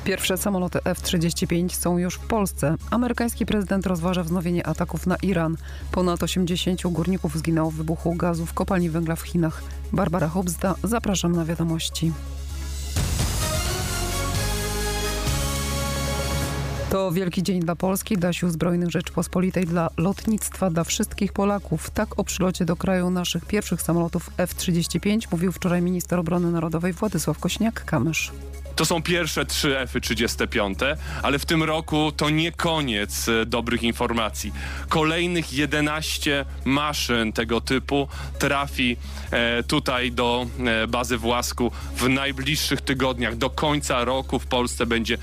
Pierwsze samoloty F-35 są już w Polsce. Amerykański prezydent rozważa wznowienie ataków na Iran. Ponad 80 górników zginęło w wybuchu gazu w kopalni węgla w Chinach. Barbara Hobzda, zapraszam na wiadomości. To wielki dzień dla Polski, dla Sił Zbrojnych Rzeczypospolitej, dla lotnictwa, dla wszystkich Polaków. Tak o przylocie do kraju naszych pierwszych samolotów F-35 mówił wczoraj minister obrony narodowej Władysław Kosiniak-Kamysz. To są pierwsze 3 F-35, ale w tym roku to nie koniec dobrych informacji. Kolejnych 11 maszyn tego typu trafi tutaj do bazy w Łasku w najbliższych tygodniach. Do końca roku w Polsce będzie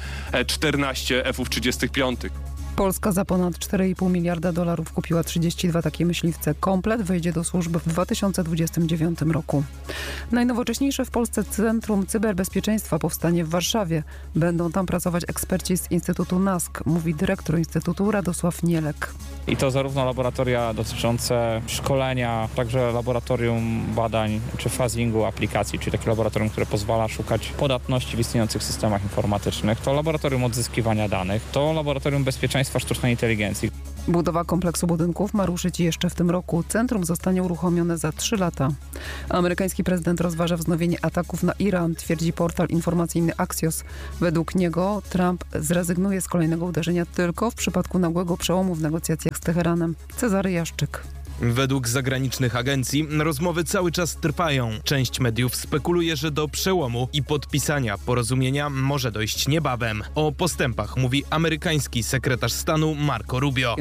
14 F-35. Polska za ponad $4,5 miliarda kupiła 32 takie myśliwce. Komplet wejdzie do służby w 2029 roku. Najnowocześniejsze w Polsce Centrum Cyberbezpieczeństwa powstanie w Warszawie. Będą tam pracować eksperci z Instytutu NASK, mówi dyrektor Instytutu Radosław Nielek. I to zarówno laboratoria dotyczące szkolenia, także laboratorium badań czy phasingu aplikacji, czyli takie laboratorium, które pozwala szukać podatności w istniejących systemach informatycznych. To laboratorium odzyskiwania danych, to laboratorium bezpieczeństwa sztucznej inteligencji. Budowa kompleksu budynków ma ruszyć jeszcze w tym roku. Centrum zostanie uruchomione za 3 lata. Amerykański prezydent rozważa wznowienie ataków na Iran, twierdzi portal informacyjny Axios. Według niego Trump zrezygnuje z kolejnego uderzenia tylko w przypadku nagłego przełomu w negocjacjach z Teheranem. Cezary Jaszczyk. Według zagranicznych agencji rozmowy cały czas trwają. Część mediów spekuluje, że do przełomu i podpisania porozumienia może dojść niebawem. O postępach mówi amerykański sekretarz stanu Marco Rubio.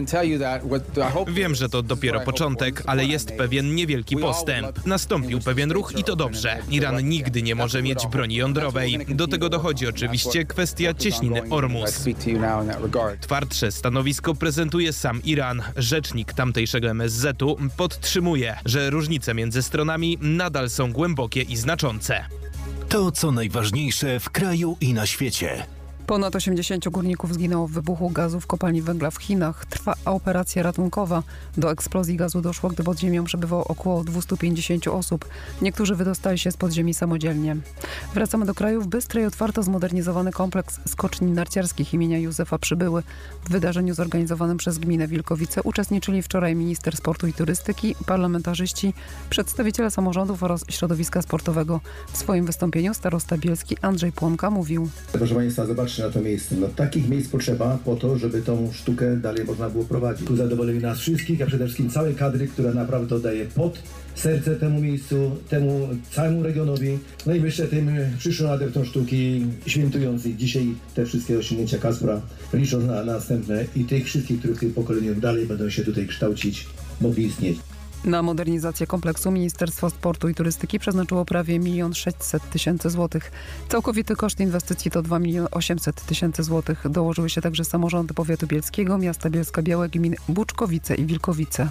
Wiem, że to dopiero początek, ale jest pewien niewielki postęp. Nastąpił pewien ruch i to dobrze. Iran nigdy nie może mieć broni jądrowej. Do tego dochodzi oczywiście kwestia cieśniny Ormus. Twardsze stanowisko prezentuje sam Iran. Rzecznik tamtejszego MSZ-u podtrzymuje, że różnice między stronami nadal są głębokie i znaczące. To co najważniejsze w kraju i na świecie. Ponad 80 górników zginęło w wybuchu gazu w kopalni węgla w Chinach. Trwa operacja ratunkowa. Do eksplozji gazu doszło, gdy pod ziemią przebywało około 250 osób. Niektórzy wydostali się z podziemi samodzielnie. Wracamy do kraju. W Bystrej otwarto zmodernizowany kompleks skoczni narciarskich imienia Józefa Przybyły. W wydarzeniu zorganizowanym przez gminę Wilkowice uczestniczyli wczoraj minister sportu i turystyki, parlamentarzyści, przedstawiciele samorządów oraz środowiska sportowego. W swoim wystąpieniu starosta bielski Andrzej Płonka mówił: Proszę Państwa, zobaczcie na to miejsce. Takich miejsc potrzeba po to, żeby tą sztukę dalej można było prowadzić. Tu zadowolili nas wszystkich, a przede wszystkim całej kadry, która naprawdę oddaje pod serce temu miejscu, temu całemu regionowi. No i myślę tym przyszłym adeptom sztuki, świętujących dzisiaj te wszystkie osiągnięcia Kacpra, licząc na następne i tych wszystkich, których w tym pokoleniu dalej będą się tutaj kształcić, mogli istnieć. Na modernizację kompleksu Ministerstwo Sportu i Turystyki przeznaczyło prawie 1 600 000 złotych. Całkowity koszt inwestycji to 2 800 000 złotych. Dołożyły się także samorządy powiatu bielskiego, miasta Bielska-Białe, gmin Buczkowice i Wilkowice.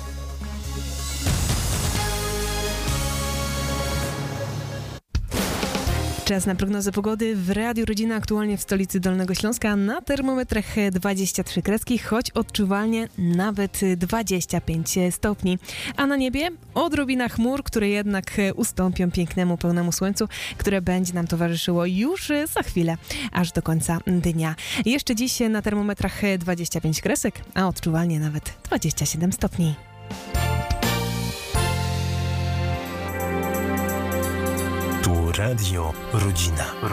Czas na prognozę pogody w Radiu Rodzina, aktualnie w stolicy Dolnego Śląska. Na termometrach 23 kreski, choć odczuwalnie nawet 25 stopni. A na niebie odrobina chmur, które jednak ustąpią pięknemu, pełnemu słońcu, które będzie nam towarzyszyło już za chwilę, aż do końca dnia. Jeszcze dziś na termometrach 25 kresek, a odczuwalnie nawet 27 stopni. Tu Radio Rodzina.